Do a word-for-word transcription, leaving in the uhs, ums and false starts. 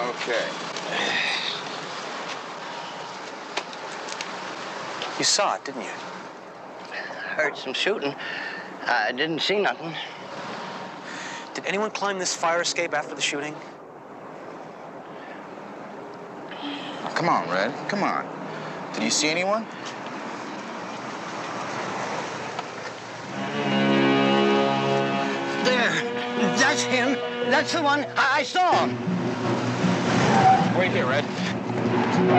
Okay. You saw it, didn't you? Heard some shooting. I didn't see nothing. Did anyone climb this fire escape after the shooting? Oh, come on, Red. Come on. Did you see anyone? There. That's him. That's the one. I, I saw him. Wait here, Red.